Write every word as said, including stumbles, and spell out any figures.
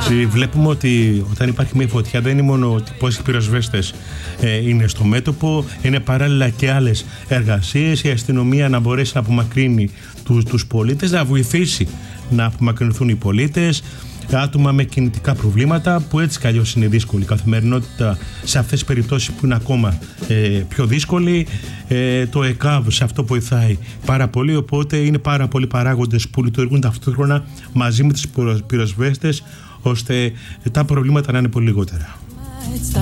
Βλέπουμε ότι όταν υπάρχει μια φωτιά δεν είναι μόνο ότι πόσοι πυροσβέστες ε, είναι στο μέτωπο, είναι παράλληλα και άλλες εργασίες, η αστυνομία να μπορέσει να απομακρύνει τους, τους πολίτες, να βοηθήσει να απομακρυνθούν οι πολίτες, άτομα με κινητικά προβλήματα που έτσι κι αλλιώς είναι δύσκολη η καθημερινότητα σε αυτές τις περιπτώσεις που είναι ακόμα ε, πιο δύσκολη. Ε, το ΕΚΑΒ σε αυτό βοηθάει πάρα πολύ, οπότε είναι πάρα πολλοί παράγοντες που λειτουργούν ταυτόχρονα μαζί με τις πυροσβέστες ώστε τα προβλήματα να είναι πολύ λιγότερα.